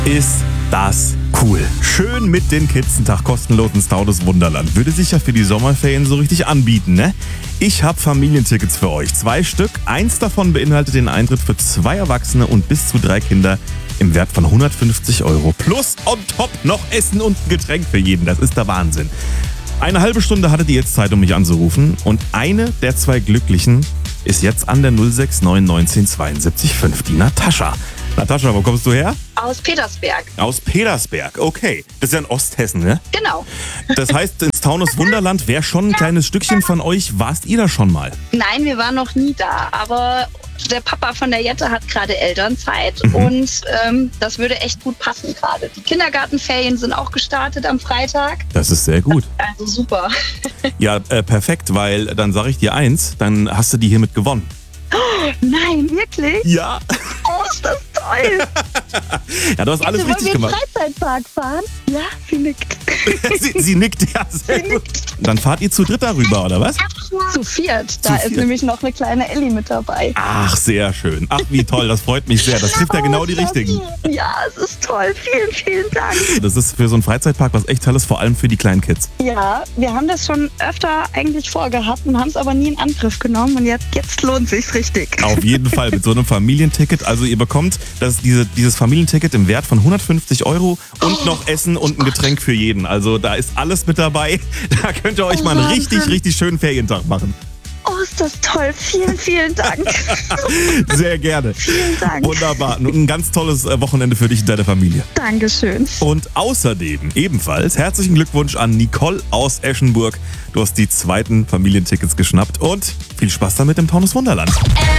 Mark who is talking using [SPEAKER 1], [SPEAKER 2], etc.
[SPEAKER 1] Ist das cool. Schön mit den Kids einen Tag kostenlos ins Taunus Wunderland. Würde sich ja für die Sommerferien so richtig anbieten, ne? Ich habe Familientickets für euch. 2 Stück. Eins davon beinhaltet den Eintritt für 2 Erwachsene und bis zu 3 Kinder im Wert von 150 €. Plus on top noch Essen und ein Getränk für jeden. Das ist der Wahnsinn. Eine halbe Stunde hattet ihr jetzt Zeit, um mich anzurufen. Und eine der 2 Glücklichen ist jetzt an der 069 19 72 5, die Natascha. Natascha, wo kommst du her?
[SPEAKER 2] Aus Petersberg.
[SPEAKER 1] Aus Petersberg, okay. Das ist ja in Osthessen, ne?
[SPEAKER 2] Genau.
[SPEAKER 1] Das heißt, ins Taunus Wunderland wäre schon ein kleines Stückchen von euch. Warst ihr da schon mal?
[SPEAKER 2] Nein, wir waren noch nie da, aber der Papa von der Jette hat gerade Elternzeit und das würde echt gut passen gerade. Die Kindergartenferien sind auch gestartet am Freitag.
[SPEAKER 1] Das ist sehr gut.
[SPEAKER 2] Also super.
[SPEAKER 1] Ja, perfekt, weil dann sage ich dir eins, dann hast du die hiermit gewonnen.
[SPEAKER 2] Nein, wirklich?
[SPEAKER 1] Ja.
[SPEAKER 2] Oh, ist das toll.
[SPEAKER 1] Ja, du hast alles richtig
[SPEAKER 2] Wollen wir
[SPEAKER 1] gemacht.
[SPEAKER 2] in den Freizeitpark fahren? Ja, sie nickt.
[SPEAKER 1] Sie nickt, ja, sehr gut. Dann fahrt ihr zu dritt darüber, oder was?
[SPEAKER 2] Zu viert. Da ist nämlich noch eine kleine Elli mit dabei.
[SPEAKER 1] Ach, sehr schön. Ach, wie toll, das freut mich sehr. Das trifft ja genau die Richtigen.
[SPEAKER 2] Ja, es ist toll. Vielen, vielen Dank.
[SPEAKER 1] Das ist für so einen Freizeitpark was echt Tolles, vor allem für die kleinen Kids.
[SPEAKER 2] Ja, wir haben das schon öfter eigentlich vorgehabt und haben es aber nie in Angriff genommen. Und jetzt lohnt sich's richtig.
[SPEAKER 1] Auf jeden Fall mit so einem Familienticket. Also ihr bekommt dieses Familienticket im Wert von 150 € und noch Essen und ein Getränk für jeden. Also da ist alles mit dabei. Da könnt ihr euch mal einen richtig, richtig schönen Ferientag machen.
[SPEAKER 2] Oh, ist das toll. Vielen, vielen Dank.
[SPEAKER 1] Sehr gerne.
[SPEAKER 2] Vielen Dank.
[SPEAKER 1] Wunderbar. Und ein ganz tolles Wochenende für dich und deine Familie.
[SPEAKER 2] Dankeschön.
[SPEAKER 1] Und außerdem ebenfalls herzlichen Glückwunsch an Nicole aus Eschenburg. Du hast die 2. Familientickets geschnappt und viel Spaß damit im Taunus Wunderland.